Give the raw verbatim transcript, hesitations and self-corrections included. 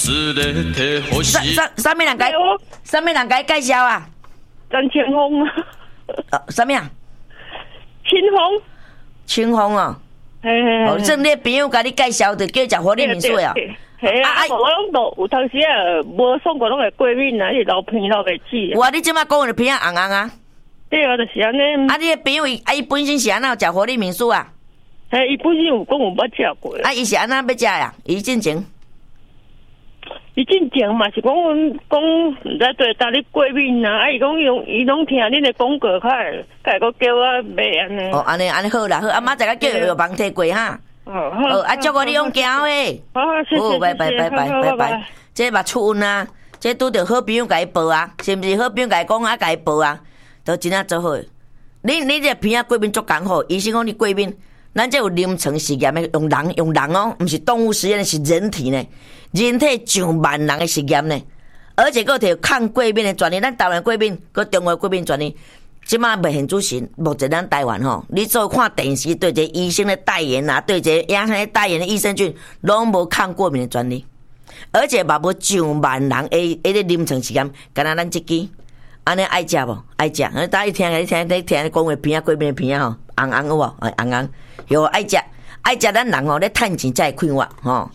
啥啥啥物人甲？啥物人甲介绍啊？ 张清风啊。 呃，啥物啊？ 清风。 清风哦。 嘿嘿嘿。 哦，正你朋友甲你介绍的，叫食活力民宿啊。 嘿啊，我拢都有当时啊，无送过拢会过敏啊，伊老偏老袂起。 哇，你即摆讲的鼻仔红红啊？ 对啊，就是安尼。 啊，你的朋友啊，伊本身是安怎食活力民宿啊？ 嘿，伊本身有讲有捌食过。 啊，伊是安怎要食呀？伊进前。 伊进前嘛是讲讲毋知对搭你过敏啊，啊伊讲伊拢伊拢听恁的广告，较会较会个叫我买安尼。 哦，安尼安尼好啦，好，啊妈再甲叫药房摕过哈。 哦好。 哦，啊祝我你用行诶。 好好，谢谢。 拜拜拜拜拜拜。这目眵晕啊，这拄着好朋友甲伊报啊，是毋是好朋友甲伊讲啊，甲伊报啊，都真正做好。你你这鼻仔过敏足艰苦，医生讲你过敏。咱这有临床实验的，用人用人哦，不是动物实验，是人体呢，人体上万人的实验呢，而且佫摕抗过敏的专利，咱台湾过敏，佫中国过敏专利，即马袂现主神，目前咱台湾吼，你做看电视对一个医生的代言啊，对一个养生的代言的益生菌，拢无抗过敏的专利，而且嘛无上万人诶，迄个临床实验，敢若咱即支，安尼爱食无？爱食，大家一听，你听，你听你讲话片啊，过敏的片啊吼，红红有无？红红。有爱食，爱食咱人吼咧趁钱才会快活吼。